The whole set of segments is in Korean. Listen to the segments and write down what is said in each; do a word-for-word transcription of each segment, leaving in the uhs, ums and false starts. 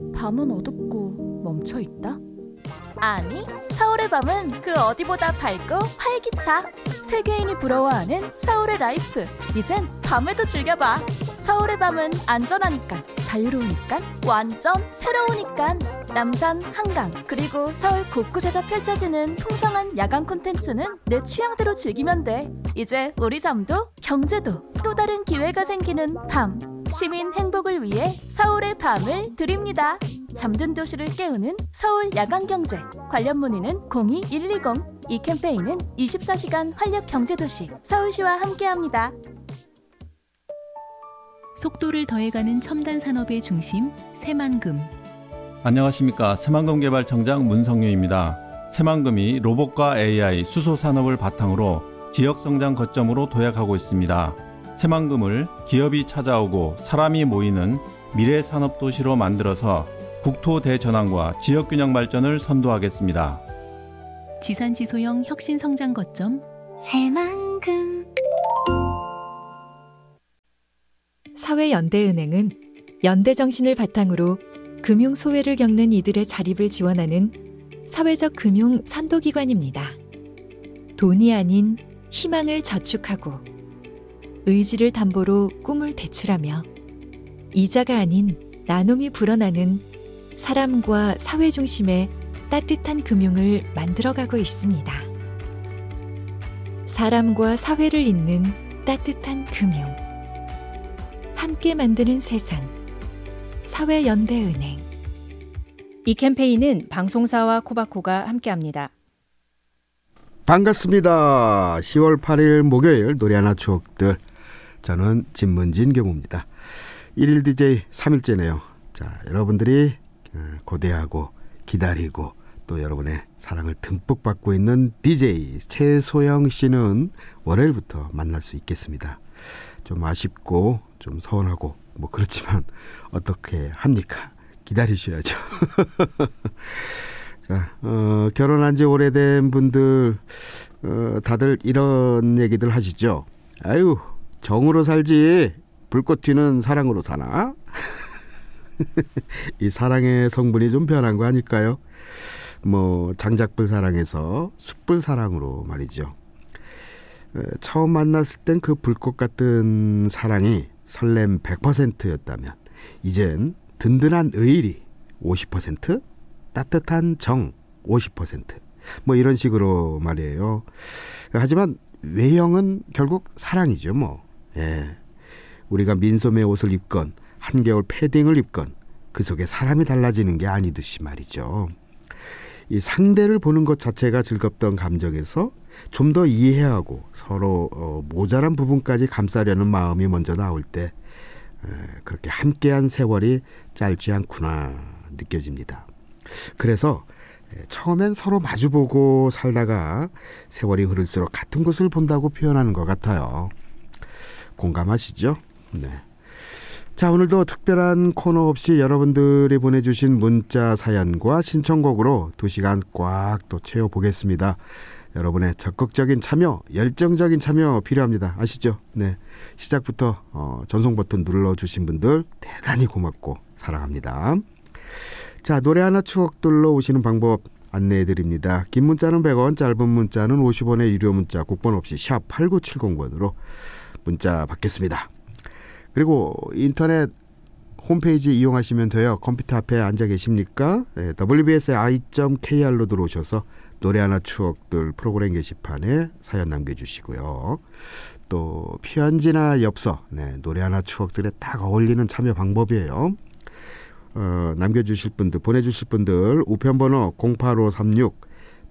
밤은 어둡고 멈춰있다? 아니, 서울의 밤은 그 어디보다 밝고 활기차. 세계인이 부러워하는 서울의 라이프. 이젠 밤에도 즐겨봐. 서울의 밤은 안전하니까, 자유로우니까, 완전 새로우니까. 남산, 한강, 그리고 서울 곳곳에서 펼쳐지는 풍성한 야간 콘텐츠는 내 취향대로 즐기면 돼. 이제 우리 잠도 경제도 또 다른 기회가 생기는 밤. 시민 행복을 위해 서울의 밤을 드립니다. 잠든 도시를 깨우는 서울 야간경제. 관련 문의는 공이 일이공. 이 캠페인은 이십사 시간 활력경제도시 서울시와 함께합니다. 속도를 더해가는 첨단 산업의 중심 새만금. 안녕하십니까. 새만금 개발청장 문성유입니다. 새만금이 로봇과 에이아이, 수소 산업을 바탕으로 지역 성장 거점으로 도약하고 있습니다. 새만금을 기업이 찾아오고 사람이 모이는 미래 산업 도시로 만들어서 국토 대전환과 지역 균형 발전을 선도하겠습니다. 지산지소형 혁신 성장 거점 새만금. 사회연대은행은 연대 정신을 바탕으로 금융 소외를 겪는 이들의 자립을 지원하는 사회적 금융 선도기관입니다. 돈이 아닌 희망을 저축하고 의지를 담보로 꿈을 대출하며 이자가 아닌 나눔이 불어나는 사람과 사회 중심의 따뜻한 금융을 만들어가고 있습니다. 사람과 사회를 잇는 따뜻한 금융. 함께 만드는 세상. 사회연대은행. 이 캠페인은 방송사와 코바코가 함께합니다. 반갑습니다. 시월 팔일 목요일 노래하나 추억들. 저는 진문진 교무입니다. 일일 디제이 삼 일째네요. 자, 여러분들이 고대하고 기다리고 또 여러분의 사랑을 듬뿍 받고 있는 디제이 최소영 씨는 월요일부터 만날 수 있겠습니다. 좀 아쉽고 좀 서운하고 뭐 그렇지만 어떻게 합니까? 기다리셔야죠. 자, 어, 결혼한 지 오래된 분들 어, 다들 이런 얘기들 하시죠. 아유, 정으로 살지 불꽃 튀는 사랑으로 사나? 이 사랑의 성분이 좀 변한 거 아닐까요? 뭐 장작불 사랑에서 숯불 사랑으로 말이죠. 처음 만났을 땐 그 불꽃 같은 사랑이 설렘 백 퍼센트였다면 이젠 든든한 의리 오십 퍼센트, 따뜻한 정 오십 퍼센트, 뭐 이런 식으로 말이에요. 하지만 외형은 결국 사랑이죠. 뭐 예. 우리가 민소매 옷을 입건 한겨울 패딩을 입건 그 속에 사람이 달라지는 게 아니듯이 말이죠. 이 상대를 보는 것 자체가 즐겁던 감정에서 좀 더 이해하고 서로 어, 모자란 부분까지 감싸려는 마음이 먼저 나올 때 에, 그렇게 함께한 세월이 짧지 않구나 느껴집니다. 그래서 에, 처음엔 서로 마주보고 살다가 세월이 흐를수록 같은 곳을 본다고 표현하는 것 같아요. 공감하시죠? 네. 자, 오늘도 특별한 코너 없이 여러분들이 보내주신 문자 사연과 신청곡으로 두 시간 꽉 또 채워보겠습니다. 여러분의 적극적인 참여, 열정적인 참여 필요합니다. 아시죠? 네. 시작부터 어, 전송 버튼 눌러주신 분들 대단히 고맙고 사랑합니다. 자, 노래 하나 추억들로 오시는 방법 안내해드립니다. 긴 문자는 백 원, 짧은 문자는 오십 원의 유료 문자 국번 없이 샵 팔구칠공 번으로 문자 받겠습니다. 그리고 인터넷 홈페이지 이용하시면 돼요. 컴퓨터 앞에 앉아 계십니까? 네, 더블유비에스 아이 닷 케이알로 들어오셔서 노래 하나 추억들 프로그램 게시판에 사연 남겨주시고요. 또 편지나 엽서, 네, 노래 하나 추억들에 딱 어울리는 참여 방법이에요. 어, 남겨주실 분들, 보내주실 분들 우편번호 공팔오삼육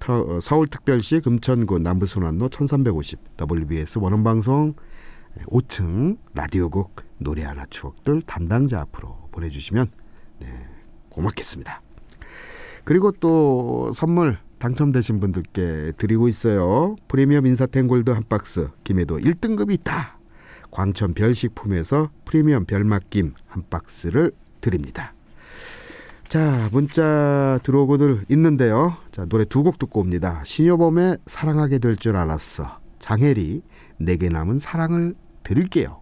서울특별시 금천구 남부순환로 천삼백오십 더블유비에스 원음방송 오 층 라디오국 노래 하나 추억들 담당자 앞으로 보내주시면 네, 고맙겠습니다. 그리고 또 선물 당첨되신 분들께 드리고 있어요. 프리미엄 인사템 골드 한 박스, 김해도 일 등급이 있다. 광천 별식품에서 프리미엄 별맛김 한 박스를 드립니다. 자, 문자 들어오고들 있는데요. 자, 노래 두 곡 듣고 옵니다. 신효범의 사랑하게 될 줄 알았어. 장혜리 내게 남은 사랑을 드릴게요.